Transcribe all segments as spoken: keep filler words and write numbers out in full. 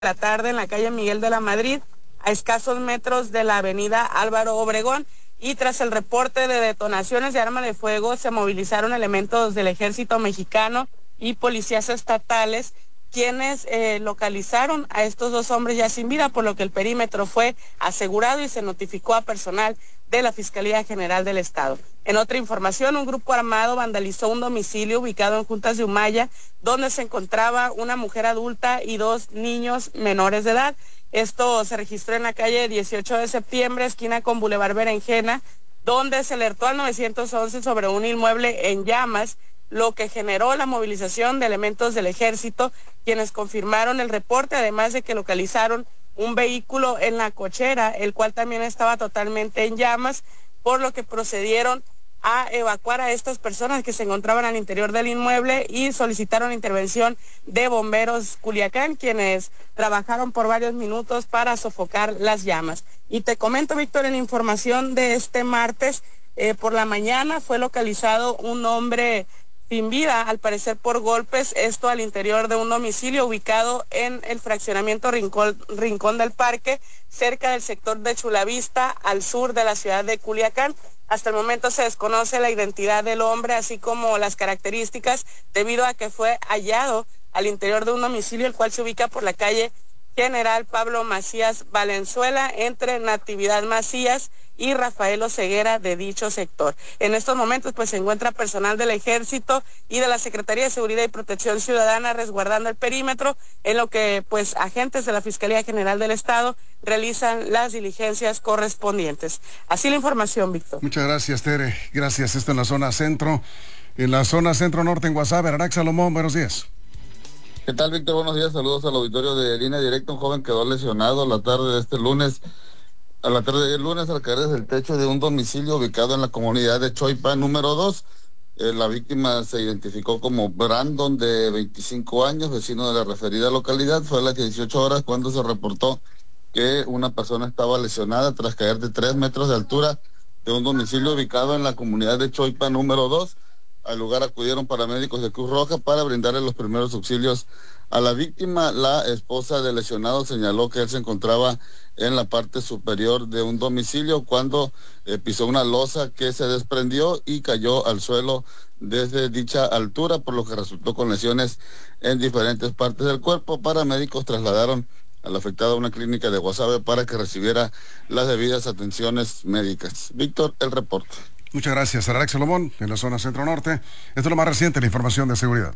la tarde en la calle Miguel de la Madrid, a escasos metros de la avenida Álvaro Obregón, y tras el reporte de detonaciones de arma de fuego se movilizaron elementos del ejército mexicano y policías estatales, quienes eh, localizaron a estos dos hombres ya sin vida, por lo que el perímetro fue asegurado y se notificó a personal de la Fiscalía General del Estado. En otra información, un grupo armado vandalizó un domicilio ubicado en Juntas de Humaya, donde se encontraba una mujer adulta y dos niños menores de edad. Esto se registró en la calle dieciocho de septiembre, esquina con Boulevard Berenjena, donde se alertó al nueve once sobre un inmueble en llamas, lo que generó la movilización de elementos del ejército, quienes confirmaron el reporte, además de que localizaron un vehículo en la cochera, el cual también estaba totalmente en llamas, por lo que procedieron a evacuar a estas personas que se encontraban al interior del inmueble y solicitaron intervención de bomberos Culiacán, quienes trabajaron por varios minutos para sofocar las llamas. Y te comento, Víctor, en información de este martes, eh, por la mañana fue localizado un hombre sin vida, al parecer por golpes, esto al interior de un domicilio ubicado en el fraccionamiento Rincón, Rincón del Parque, cerca del sector de Chulavista, al sur de la ciudad de Culiacán. Hasta el momento se desconoce la identidad del hombre, así como las características, debido a que fue hallado al interior de un domicilio, el cual se ubica por la calle General Pablo Macías Valenzuela, entre Natividad Macías y Rafael Oseguera de dicho sector. En estos momentos pues se encuentra personal del Ejército y de la Secretaría de Seguridad y Protección Ciudadana resguardando el perímetro, en lo que pues agentes de la Fiscalía General del Estado realizan las diligencias correspondientes. Así la información, Víctor. Muchas gracias, Tere. Gracias. Esto en la zona centro. En la zona centro-norte en Guasave, Arax Salomón, buenos días. ¿Qué tal, Víctor? Buenos días, saludos al auditorio de Línea Directa. Un joven quedó lesionado la tarde de este lunes, a la tarde del lunes al caer desde el techo de un domicilio ubicado en la comunidad de Choipa número dos. Eh, la víctima se identificó como Brandon, de veinticinco años, vecino de la referida localidad. Fue a las dieciocho horas cuando se reportó que una persona estaba lesionada tras caer de tres metros de altura de un domicilio ubicado en la comunidad de Choipa número dos. Al lugar acudieron paramédicos de Cruz Roja para brindarle los primeros auxilios a la víctima. La esposa del lesionado señaló que él se encontraba en la parte superior de un domicilio cuando eh, pisó una losa que se desprendió y cayó al suelo desde dicha altura, por lo que resultó con lesiones en diferentes partes del cuerpo. Paramédicos trasladaron al afectado a una clínica de Guasave para que recibiera las debidas atenciones médicas. Víctor, el reporte. Muchas gracias, Arax Salomón, en la zona centro-norte. Esto es lo más reciente, la información de seguridad.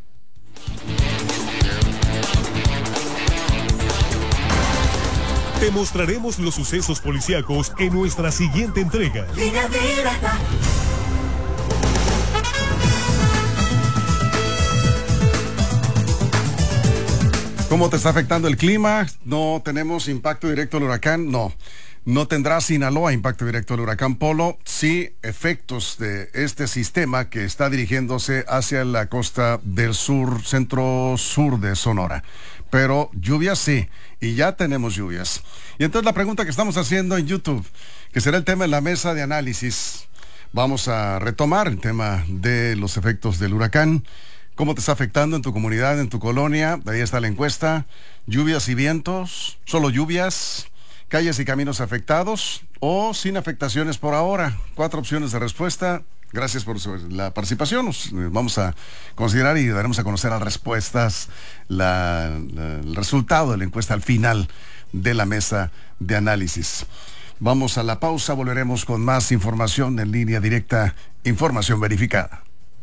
Te mostraremos los sucesos policíacos en nuestra siguiente entrega. Línea Directa. ¿Cómo te está afectando el clima? ¿No tenemos impacto directo del huracán? No. No tendrá Sinaloa impacto directo del huracán Polo, sí efectos de este sistema que está dirigiéndose hacia la costa del sur, centro-sur de Sonora. Pero lluvias sí, y ya tenemos lluvias. Y entonces la pregunta que estamos haciendo en YouTube, que será el tema de la mesa de análisis, vamos a retomar el tema de los efectos del huracán. ¿Cómo te está afectando en tu comunidad, en tu colonia? Ahí está la encuesta. Lluvias y vientos, solo lluvias, calles y caminos afectados o sin afectaciones por ahora. Cuatro opciones de respuesta. Gracias por la participación. Nos vamos a considerar y daremos a conocer las respuestas, la, la, el resultado de la encuesta al final de la mesa de análisis. Vamos a la pausa, volveremos con más información en Línea Directa, información verificada.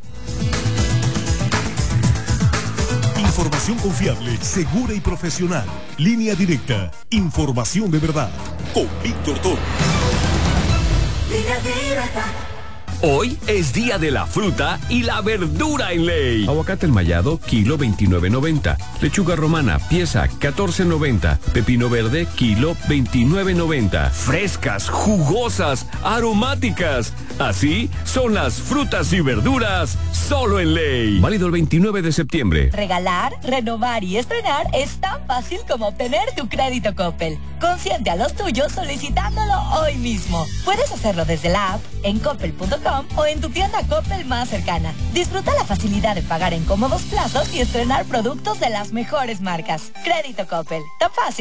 Información confiable, segura y profesional. Línea Directa, información de verdad. Con Víctor Toro. Línea Directa. Hoy es día de la fruta y la verdura en ley. Aguacate enmayado, kilo veintinueve noventa. Lechuga romana, pieza catorce noventa. Pepino verde, kilo veintinueve noventa. Frescas, jugosas, aromáticas. Así son las frutas y verduras solo en ley. Válido el veintinueve de septiembre. Regalar, renovar y estrenar es tan fácil como obtener tu crédito Coppel. Consiente a los tuyos solicitándolo hoy mismo. Puedes hacerlo desde la app, en coppel punto com com o en tu tienda Coppel más cercana. Disfruta la facilidad de pagar en cómodos plazos y estrenar productos de las mejores marcas. Crédito Coppel. Tan fácil